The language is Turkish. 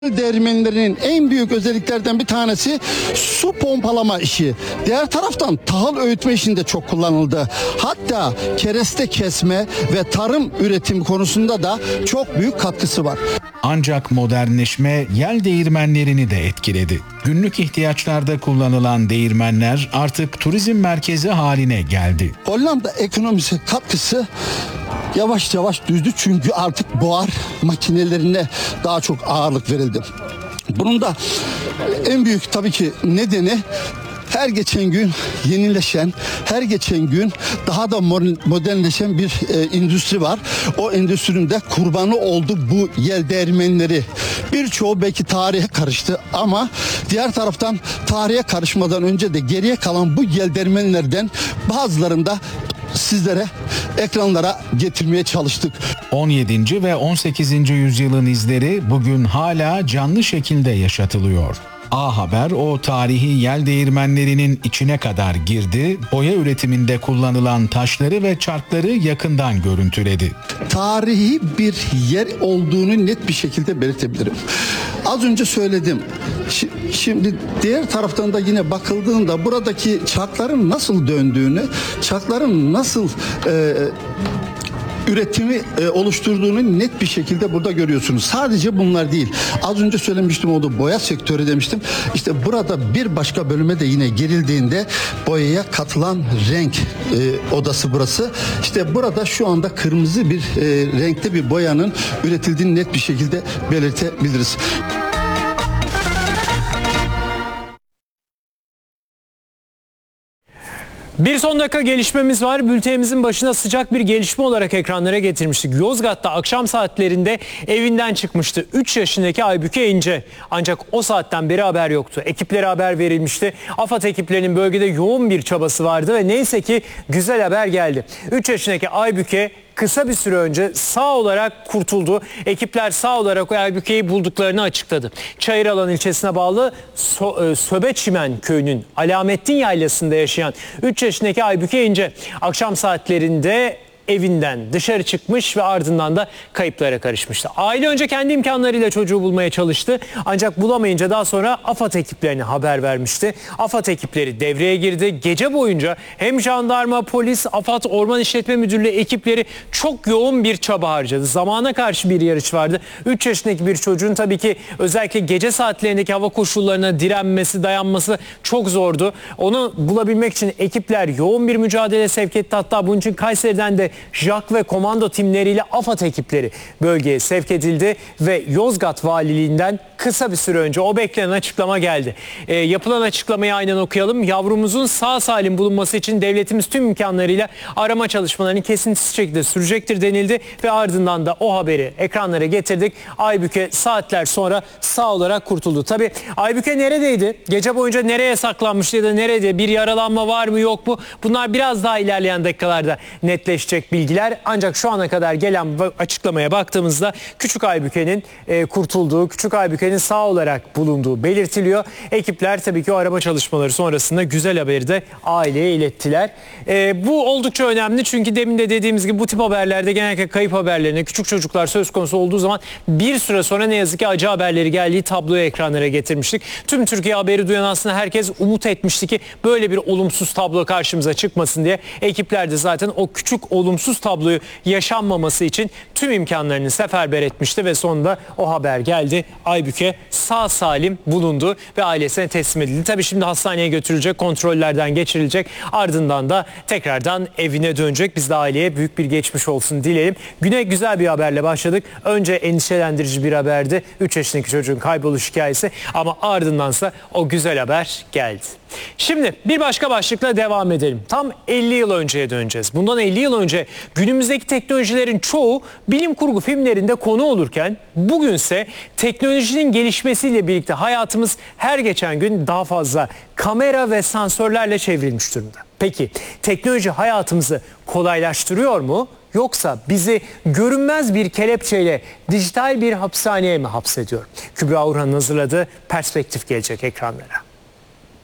Değirmenlerinin en büyük özelliklerden bir tanesi su pompalama işi. Diğer taraftan tahıl öğütme işinde çok kullanıldı. Hatta kereste kesme ve tarım üretimi konusunda da çok büyük katkısı var. Ancak modernleşme yel değirmenlerini de etkiledi. Günlük ihtiyaçlarda kullanılan değirmenler artık turizm merkezi haline geldi. Hollanda ekonomisine katkısı yavaş yavaş düştü çünkü artık buhar makinelerine daha çok ağırlık verildi. Bunun da en büyük tabii ki nedeni her geçen gün yenileşen, her geçen gün daha da modernleşen bir endüstri var. O endüstrinin de kurbanı oldu bu yel değirmenleri. Birçoğu belki tarihe karıştı ama diğer taraftan tarihe karışmadan önce de geriye kalan bu yel değirmenlerden bazılarını da sizlere ekranlara getirmeye çalıştık. 17. ve 18. yüzyılın izleri bugün hala canlı şekilde yaşatılıyor. A Haber o tarihi yel değirmenlerinin içine kadar girdi, boya üretiminde kullanılan taşları ve çarkları yakından görüntüledi. Tarihi bir yer olduğunu net bir şekilde belirtebilirim. Az önce söyledim. Şimdi diğer taraftan da yine bakıldığında buradaki çarkların nasıl döndüğünü, çarkların nasıl üretimi oluşturduğunu net bir şekilde burada görüyorsunuz. Sadece bunlar değil. Az önce söylemiştim oldu boya sektörü demiştim. İşte burada bir başka bölüme de yine girildiğinde boyaya katılan renk odası burası. İşte burada şu anda kırmızı bir renkte bir boyanın üretildiğini net bir şekilde belirtebiliriz. Bir son dakika gelişmemiz var. Bültenimizin başına sıcak bir gelişme olarak ekranlara getirmiştik. Yozgat'ta akşam saatlerinde evinden çıkmıştı 3 yaşındaki Aybüke İnce. Ancak o saatten beri haber yoktu. Ekiplere haber verilmişti. AFAD ekiplerinin bölgede yoğun bir çabası vardı ve neyse ki güzel haber geldi. 3 yaşındaki Aybüke kısa bir süre önce sağ olarak kurtuldu. Ekipler sağ olarak Aybüke'yi bulduklarını açıkladı. Çayıralan ilçesine bağlı Söbeçimen köyünün Alamettin Yaylası'nda yaşayan 3 yaşındaki Aybüke İnce akşam saatlerinde evinden dışarı çıkmış ve ardından da kayıplara karışmıştı. Aile önce kendi imkanlarıyla çocuğu bulmaya çalıştı. Ancak bulamayınca daha sonra AFAD ekiplerine haber vermişti. AFAD ekipleri devreye girdi. Gece boyunca hem jandarma, polis, AFAD Orman İşletme Müdürlüğü ekipleri çok yoğun bir çaba harcadı. Zamana karşı bir yarış vardı. 3 yaşındaki bir çocuğun tabii ki özellikle gece saatlerindeki hava koşullarına direnmesi, dayanması çok zordu. Onu bulabilmek için ekipler yoğun bir mücadele sevk etti. Hatta bunun için Kayseri'den de JAK ve komando timleriyle AFAD ekipleri bölgeye sevk edildi ve Yozgat Valiliğinden kısa bir süre önce o beklenen açıklama geldi. Yapılan açıklamayı aynen okuyalım. Yavrumuzun sağ salim bulunması için devletimiz tüm imkanlarıyla arama çalışmalarını kesintisiz şekilde sürecektir denildi ve ardından da o haberi ekranlara getirdik. Aybüke saatler sonra sağ olarak kurtuldu. Tabii Aybüke neredeydi? Gece boyunca nereye saklanmıştı ya da nerede? Bir yaralanma var mı yok mu? Bunlar biraz daha ilerleyen dakikalarda netleşecek bilgiler. Ancak şu ana kadar gelen açıklamaya baktığımızda küçük Aybüke'nin kurtulduğu, küçük Aybüke'nin sağ olarak bulunduğu belirtiliyor. Ekipler tabii ki o arama çalışmaları sonrasında güzel haberi de aileye ilettiler. Bu oldukça önemli çünkü demin de dediğimiz gibi bu tip haberlerde genellikle kayıp haberlerine küçük çocuklar söz konusu olduğu zaman bir süre sonra ne yazık ki acı haberleri geldiği tabloyu ekranlara getirmiştik. Tüm Türkiye haberi duyan aslında herkes umut etmişti ki böyle bir olumsuz tablo karşımıza çıkmasın diye. Ekipler de zaten o küçük olumsuz tabloyu yaşanmaması için tüm imkanlarını seferber etmişti ve sonunda o haber geldi. Aybüke sağ salim bulundu ve ailesine teslim edildi. Tabii şimdi hastaneye götürülecek, kontrollerden geçirilecek. Ardından da tekrardan evine dönecek. Biz de aileye büyük bir geçmiş olsun dileyelim. Güne güzel bir haberle başladık. Önce endişelendirici bir haberdi. 3 yaşındaki çocuğun kayboluş hikayesi ama ardındansa o güzel haber geldi. Şimdi bir başka başlıkla devam edelim. Tam 50 yıl önceye döneceğiz. Bundan 50 yıl önce günümüzdeki teknolojilerin çoğu bilim kurgu filmlerinde konu olurken bugünse teknolojinin gelişmesiyle birlikte hayatımız her geçen gün daha fazla kamera ve sensörlerle çevrilmiş durumda. Peki teknoloji hayatımızı kolaylaştırıyor mu? Yoksa bizi görünmez bir kelepçeyle dijital bir hapishaneye mi hapsediyor? Kübra Urhan'ın hazırladığı Perspektif gelecek ekranlara.